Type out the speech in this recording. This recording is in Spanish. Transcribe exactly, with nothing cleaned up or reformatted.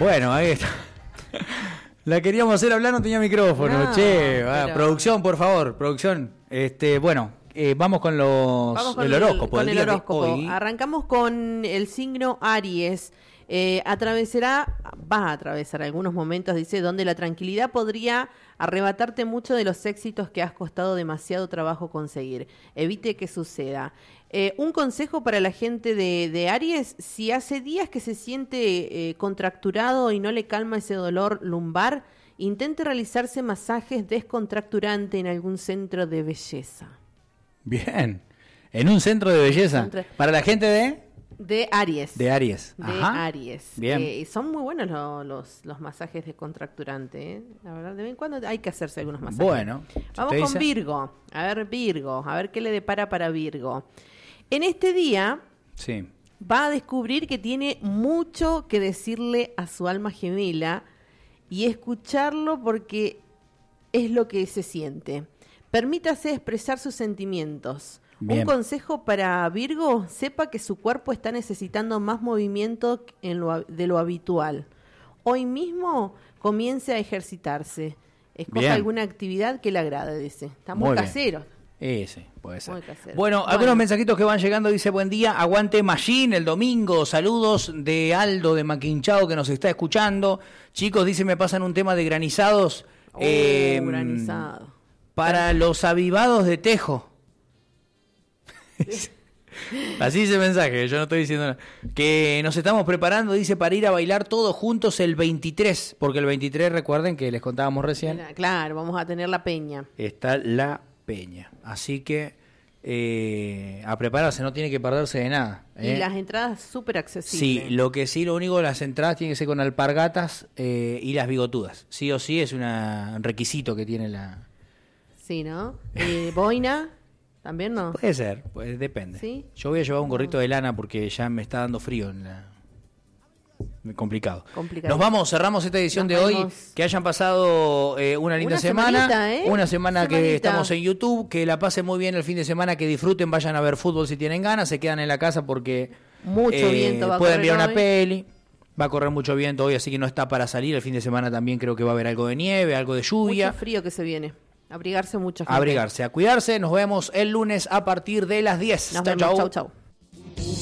Bueno, ahí está. La queríamos hacer hablar, no tenía micrófono. No, che, pero... ah, producción, por favor, producción. Este, bueno, eh, vamos con los vamos con el horóscopo. El, con el horóscopo. Hoy... Arrancamos con el signo Aries. Eh, atravesará, va a atravesar algunos momentos, dice, donde la tranquilidad podría arrebatarte mucho de los éxitos que has costado demasiado trabajo conseguir. Evite que suceda. Eh, un consejo para la gente de, de Aries: si hace días que se siente eh, contracturado y no le calma ese dolor lumbar, intente realizarse masajes descontracturantes en algún centro de belleza. Bien, en un centro de belleza. Centro... Para la gente de... De Aries. De Aries. De Ajá. Aries. Bien. Eh, son muy buenos lo, los, los masajes descontracturantes. ¿eh? La verdad, de vez en cuando hay que hacerse algunos masajes. Bueno. Vamos con dice... Virgo. A ver, Virgo. A ver qué le depara para Virgo. En este día sí. va a descubrir que tiene mucho que decirle a su alma gemela y escucharlo porque es lo que se siente. Permítase expresar sus sentimientos. Bien. Un consejo para Virgo: sepa que su cuerpo está necesitando más movimiento en lo, de lo habitual. Hoy mismo comience a ejercitarse. Escoja bien. Alguna actividad que le agrade, dice. Está muy, muy casero. Ese, puede ser. Muy casero. Bueno, bueno, algunos mensajitos que van llegando. Dice: buen día, aguante Machine el domingo. Saludos de Aldo de Maquinchao que nos está escuchando. Chicos, dice, me pasan un tema de granizados. Oh, eh, granizado. Para los avivados de Tejo. Así dice el mensaje, yo no estoy diciendo nada. Que nos estamos preparando, dice, para ir a bailar todos juntos el veintitrés, porque el veintitrés, recuerden que les contábamos recién. Claro, vamos a tener la peña. Está la peña, así que eh, a prepararse, no tiene que perderse de nada. ¿eh? Y las entradas súper accesibles. Sí, lo que sí, lo único, las entradas tienen que ser con alpargatas eh, y las bigotudas. Sí o sí, es una, un requisito que tiene la... Sí, ¿no? Eh, boina... ¿También no? Puede ser, pues depende. ¿Sí? Yo voy a llevar un gorrito de lana porque ya me está dando frío en la... Complicado. Nos vamos, cerramos esta edición Nos de vemos. hoy. Que hayan pasado eh, una linda una semana. Semanita, ¿eh? Una semana Semanita. Que estamos en YouTube. Que la pasen muy bien el fin de semana. Que disfruten, vayan a ver fútbol si tienen ganas. Se quedan en la casa porque mucho eh, viento va a pueden ver una hoy. peli. Va a correr mucho viento hoy, así que no está para salir. El fin de semana también creo que va a haber algo de nieve, algo de lluvia. Mucho frío que se viene. Abrigarse mucho. Gente. Abrigarse, a cuidarse. Nos vemos el lunes a partir de las diez. Nos chau, vemos. Chau, chau.